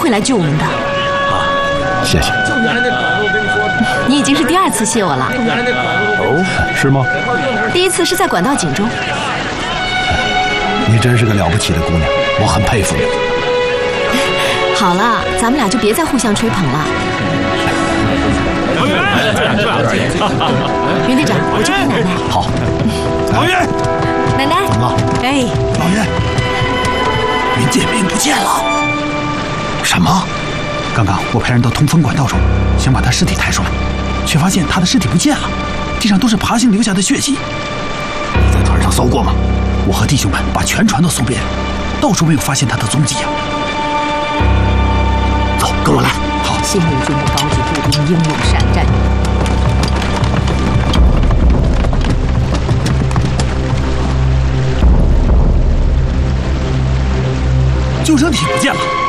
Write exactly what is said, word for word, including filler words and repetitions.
会来救我们的。 啊，谢谢。 你已经是第二次谢我了。 哦，是吗？ 第一次是在管道井中。 你真是个了不起的姑娘，我很佩服你。 好了，咱们俩就别再互相吹捧了。袁队长，我去陪奶奶。 好。 老袁， 奶奶。 怎么了？ 哎， 老袁，云剑兵不见了。 什么？ 刚刚我派人到通风管道中，想把他尸体抬出来，却发现他的尸体不见了，地上都是爬行留下的血迹。 你在船上搜过吗？ 我和弟兄们把全船都搜遍，到处没有发现他的踪迹呀。 走，跟我来。 好。 新六军的高级步兵英勇善战。 救生艇不见了。